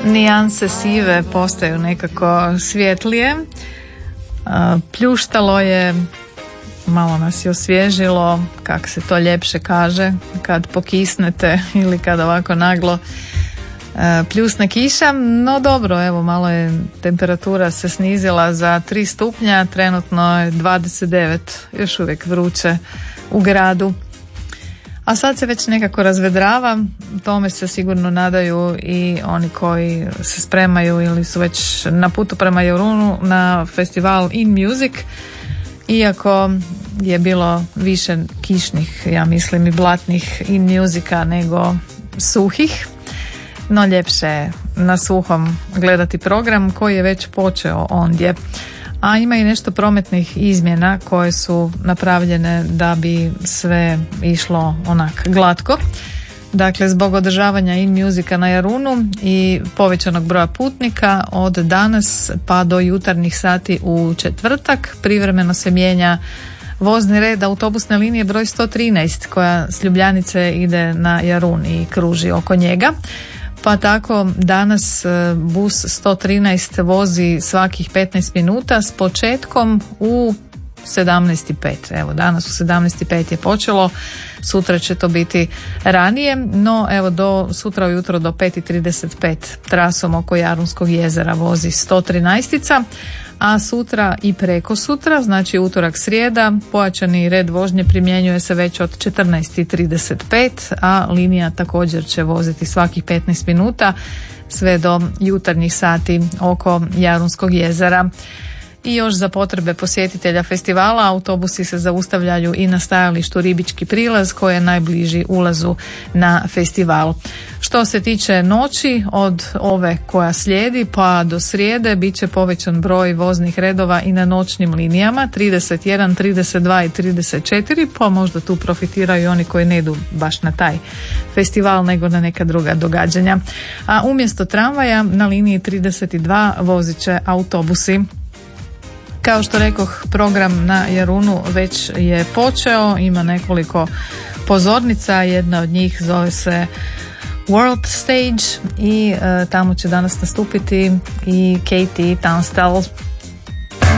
nijanse sive postaju nekako svjetlije. Pljuštalo je, malo nas je osvježilo, kako se to ljepše kaže, kad pokisnete ili kad ovako naglo pljusne kiša. No dobro, evo malo je temperatura se snizila za 3 stupnja, trenutno je 29, još uvijek vruće u gradu. A sad se već nekako razvedrava, tome se sigurno nadaju i oni koji se spremaju ili su već na putu prema Jarunu na festival In Music, iako je bilo više kišnih, ja mislim, i blatnih In Musica nego suhih, no ljepše je na suhom gledati program koji je već počeo ondje. A ima i nešto prometnih izmjena koje su napravljene da bi sve išlo onak glatko. Dakle, zbog održavanja In Musica na Jarunu i povećanog broja putnika od danas pa do jutarnjih sati u četvrtak privremeno se mijenja vozni red autobusne linije broj 113 koja s Ljubljanice ide na Jarun i kruži oko njega. Pa tako danas bus 113 vozi svakih 15 minuta s početkom u 17.05. Evo, danas u 17.05 je počelo, sutra će to biti ranije, no evo do sutra ujutro do 5.35 trasom oko Jarunskog jezera vozi 113-ica, a sutra i preko sutra, znači utorak srijeda, pojačani red vožnje primjenjuje se već od 14.35, a linija također će voziti svakih 15 minuta sve do jutarnjih sati oko Jarunskog jezera. I još za potrebe posjetitelja festivala autobusi se zaustavljaju i na stajalištu Ribički prilaz koji je najbliži ulazu na festival. Što se tiče noći, od ove koja slijedi pa do srijede bit će povećan broj voznih redova i na noćnim linijama 31, 32 i 34, pa možda tu profitiraju oni koji ne idu baš na taj festival nego na neka druga događanja. A umjesto tramvaja na liniji 32 vozit će autobusi. Kao što rekoh, program na Jarunu već je počeo, ima nekoliko pozornica, jedna od njih zove se World Stage i tamo će danas nastupiti i Katie Tunstall.